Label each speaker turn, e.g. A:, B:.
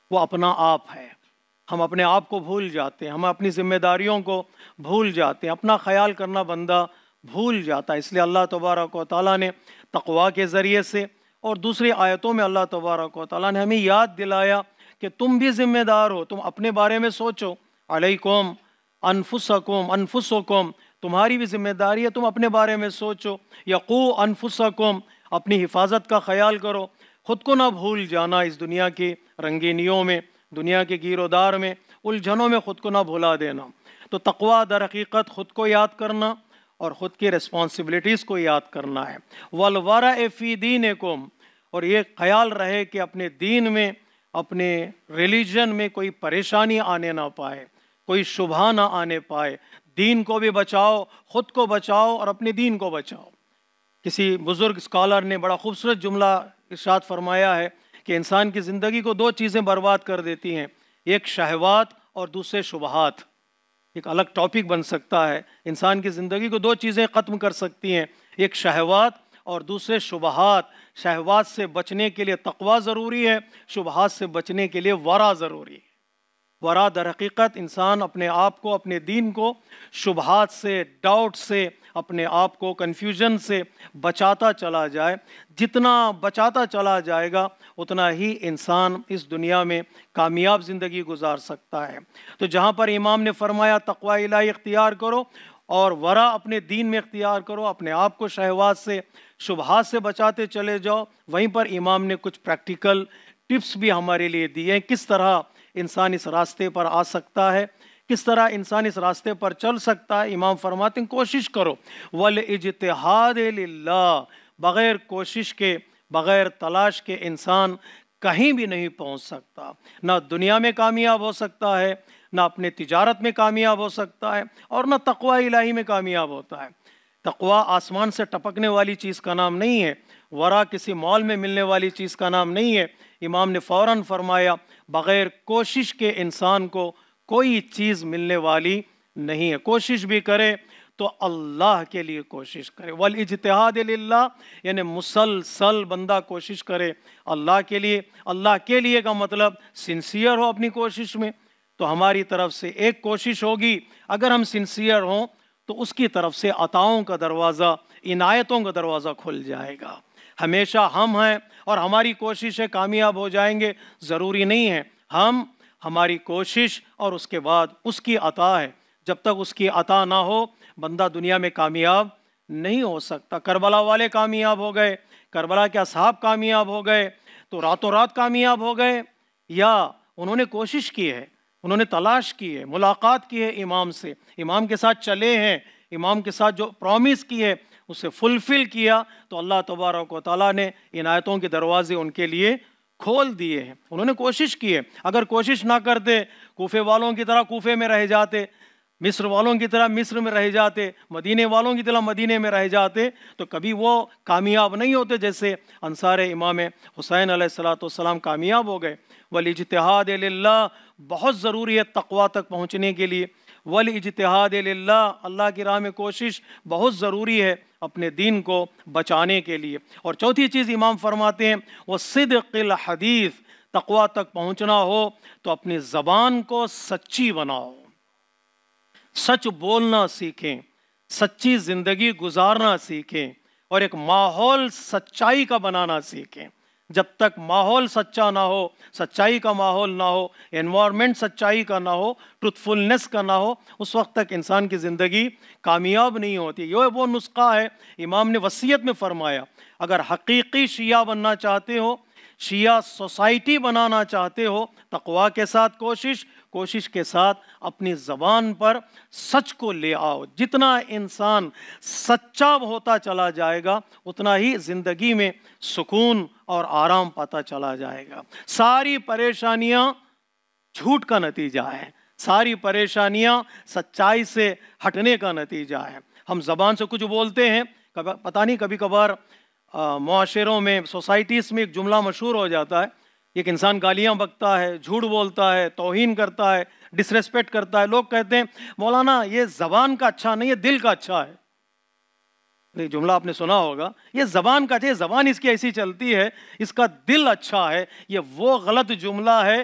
A: وہ اپنا آپ ہے. ہم اپنے آپ کو بھول جاتے ہیں, ہم اپنی ذمہ داریوں کو بھول جاتے ہیں, اپنا خیال کرنا بندہ بھول جاتا ہے. اس لیے اللہ تبارک و تعالیٰ نے تقویٰ کے ذریعے سے اور دوسری آیتوں میں اللہ تبارک و تعالیٰ نے ہمیں یاد دلایا کہ تم بھی ذمہ دار ہو, تم اپنے بارے میں سوچو. علیکم انفسکم, تمہاری بھی ذمہ داری ہے, تم اپنے بارے میں سوچو. یقو انفسکم, اپنی حفاظت کا خیال کرو, خود کو نہ بھول جانا اس دنیا کی رنگینیوں میں, دنیا کے گیر و دار میں, الجھنوں میں خود کو نہ بھلا دینا. تو تقویٰ در حقیقت خود کو یاد کرنا اور خود کی ریسپانسبلٹیز کو یاد کرنا ہے. والورع فی دینکم, اور یہ خیال رہے کہ اپنے دین میں, اپنے ریلیجن میں کوئی پریشانی آنے نہ پائے, کوئی شبہ نہ آنے پائے. دین کو بھی بچاؤ, خود کو بچاؤ اور اپنے دین کو بچاؤ. کسی بزرگ اسکالر نے بڑا خوبصورت جملہ ارشاد فرمایا ہے کہ انسان کی زندگی کو دو چیزیں برباد کر دیتی ہیں, ایک شہوات اور دوسرے شبہات. ایک الگ ٹاپک بن سکتا ہے. انسان کی زندگی کو دو چیزیں ختم کر سکتی ہیں, ایک شہوات اور دوسرے شبہات. شہوات سے بچنے کے لیے تقویٰ ضروری ہے, شبہات سے بچنے کے لیے ورع ضروری ہے. ورع در حقیقت انسان اپنے آپ کو, اپنے دین کو شبہات سے, ڈاؤٹ سے, اپنے آپ کو کنفیوژن سے بچاتا چلا جائے. جتنا بچاتا چلا جائے گا اتنا ہی انسان اس دنیا میں کامیاب زندگی گزار سکتا ہے. تو جہاں پر امام نے فرمایا تقوی الہی اختیار کرو اور ورع اپنے دین میں اختیار کرو, اپنے آپ کو شہوات سے, شبہات سے بچاتے چلے جاؤ, وہیں پر امام نے کچھ پریکٹیکل ٹپس بھی ہمارے لیے دیے ہیں, کس طرح انسان اس راستے پر آ سکتا ہے, کس طرح انسان اس راستے پر چل سکتا ہے. امام فرماتے ہیں کوشش کرو, والاجتہاد للہ, بغیر کوشش کے, بغیر تلاش کے انسان کہیں بھی نہیں پہنچ سکتا. نہ دنیا میں کامیاب ہو سکتا ہے, نہ اپنے تجارت میں کامیاب ہو سکتا ہے, اور نہ تقوی الہی میں کامیاب ہوتا ہے. تقوی آسمان سے ٹپکنے والی چیز کا نام نہیں ہے, ورع کسی مال میں ملنے والی چیز کا نام نہیں ہے. امام نے فوراً فرمایا بغیر کوشش کے انسان کو کوئی چیز ملنے والی نہیں ہے. کوشش بھی کرے تو اللہ کے لیے کوشش کرے. والاجتہاد للہ, یعنی مسلسل بندہ کوشش کرے اللہ کے لیے. اللہ کے لیے کا مطلب سنسیئر ہو اپنی کوشش میں. تو ہماری طرف سے ایک کوشش ہوگی, اگر ہم سنسیئر ہوں تو اس کی طرف سے عطاؤں کا دروازہ, عنایتوں کا دروازہ کھل جائے گا. ہمیشہ ہم ہیں اور ہماری کوشش ہے کامیاب ہو جائیں گے, ضروری نہیں ہے. ہماری کوشش اور اس کے بعد اس کی عطا ہے. جب تک اس کی عطا نہ ہو بندہ دنیا میں کامیاب نہیں ہو سکتا. کربلا والے کامیاب ہو گئے, کربلا کے اصحاب کامیاب ہو گئے تو راتوں رات کامیاب ہو گئے, یا انہوں نے کوشش کی ہے, انہوں نے تلاش کی ہے, ملاقات کی ہے امام سے, امام کے ساتھ چلے ہیں, امام کے ساتھ جو پرومس کی ہے اسے فلفل کیا, تو اللہ تبارک و تعالیٰ نے عنایتوں کے دروازے ان کے لیے کھول دیے ہیں. انہوں نے کوشش کی ہے. اگر کوشش نہ کرتے, کوفے والوں کی طرح کوفے میں رہ جاتے, مصر والوں کی طرح مصر میں رہ جاتے, مدینے والوں کی طرح مدینے میں رہ جاتے, تو کبھی وہ کامیاب نہیں ہوتے جیسے انصار امام حسین علیہ السلام کامیاب ہو گئے. والاجتہاد للہ بہت ضروری ہے تقویٰ تک پہنچنے کے لیے. والاجتہاد للہ, اللہ کی راہ میں کوشش بہت ضروری ہے اپنے دین کو بچانے کے لیے. اور چوتھی چیز امام فرماتے ہیں وصدق الحدیث, تقویٰ تک پہنچنا ہو تو اپنی زبان کو سچی بناؤ, سچ بولنا سیکھیں, سچی زندگی گزارنا سیکھیں, اور ایک ماحول سچائی کا بنانا سیکھیں. جب تک ماحول سچا نہ ہو, سچائی کا ماحول نہ ہو, انوائرمنٹ سچائی کا نہ ہو, ٹروتھفلنس کا نہ ہو, اس وقت تک انسان کی زندگی کامیاب نہیں ہوتی. یہ وہ نسخہ ہے امام نے وصیت میں فرمایا, اگر حقیقی شیعہ بننا چاہتے ہو, شیعہ سوسائٹی بنانا چاہتے ہو, تقویٰ کے ساتھ کوشش کے ساتھ اپنی زبان پر سچ کو لے آؤ. جتنا انسان سچا ہوتا چلا جائے گا اتنا ہی زندگی میں سکون اور آرام پاتا چلا جائے گا. ساری پریشانیاں جھوٹ کا نتیجہ ہے, ساری پریشانیاں سچائی سے ہٹنے کا نتیجہ ہے. ہم زبان سے کچھ بولتے ہیں, پتہ نہیں کبھی کبھار معاشروں میں, سوسائٹیز میں ایک جملہ مشہور ہو جاتا ہے, ایک انسان گالیاں بکتا ہے, جھوٹ بولتا ہے, توہین کرتا ہے, ڈسریسپیکٹ کرتا ہے, لوگ کہتے ہیں مولانا یہ زبان کا اچھا نہیں ہے, دل کا اچھا ہے. یہ جملہ آپ نے سنا ہوگا, یہ زبان کا اچھا, زبان اس کی ایسی چلتی ہے, اس کا دل اچھا ہے. یہ وہ غلط جملہ ہے